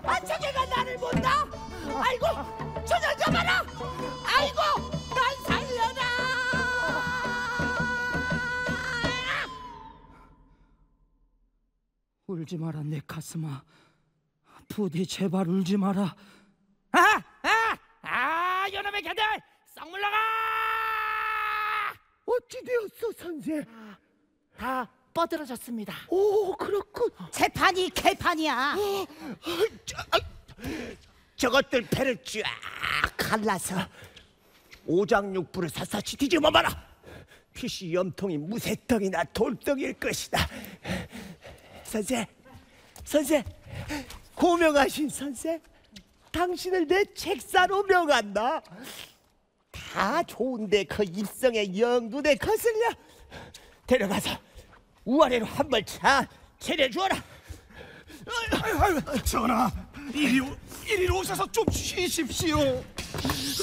저게가 나를 본다. 아이고, 저 여자 봐라. 아이고, 날 살려라. 울지 마라 내 가슴아. 부디 제발 울지 마라. 요놈의 개들 썩 물러가. 어찌 되었어, 선생? 다 뻗어졌습니다. 오, 그렇군. 재판이 개판이야. 저것들 배를 쫙 갈라서 오장육부를 샅샅이 뒤집어 봐라. 피씨 염통이 무쇠떡이나 돌떡일 것이다. 선생, 고명하신 선생, 당신을 내 책사로 명한다. 다 좋은데 그 입성의 영눈에 거슬려 데려가서 우아래로 한 번 차 차려주어라. 전하, 이리 오셔서 좀 쉬십시오.